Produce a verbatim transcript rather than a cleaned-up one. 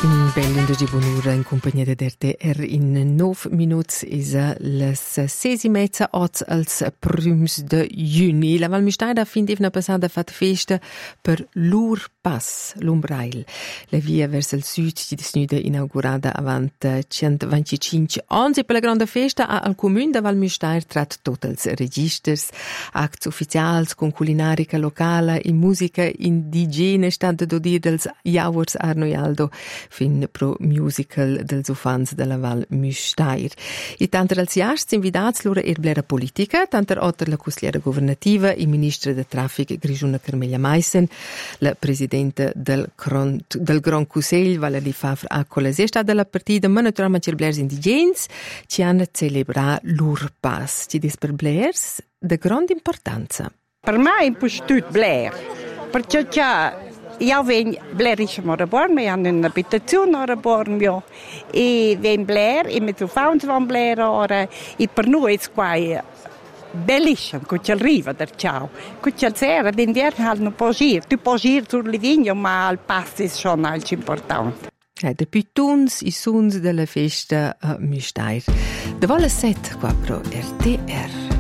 In Bellund di Bonura in compagnia di R T R in nove minuti is les sesi mezza oz als prüms de juni. La Val Müstair fin d'ivna passada fat festa per l'Ur Pass, l'Umbrail. La via verso il sud di desnuda inaugurada avant centoventicinque ans e per la grande festa al comune da Val Müstair trat tot els registers, acts ufficials con culinarica locala e musica indigene stand do dir dels Jauers Arnoialdo fin pro musical dels ufans de la Val Müstair. I tanter als jasts invidats lura er blera politica, tanter otter la consigliera governativa, i ministra de traffic Grigiuna Carmeglia Meissen, la presidenta del, Grand, del Grand Cusell, Valerie Favre Accoles, e sta della partida, ma naturalmente c'è blers indigens, ci hanno celebra l'Ur Pass. Ci dis per blers de grande importanza. Per me è un po' tutto bler, perché c'è io vengo blerisch a Born, wir haben eine Habitation a Born, ja. E vengo bler, e mit Fauns van bler ora, e per noi è qua bellissimo, che ci arriva da ciao. Che ci sera, d'inverno halt non può gire, tu puoi gire sulle vigne, ma il passo è schon molto importante. Ja, de Pythons, i suns della festa a Müstair. De volle set qua pro R T R.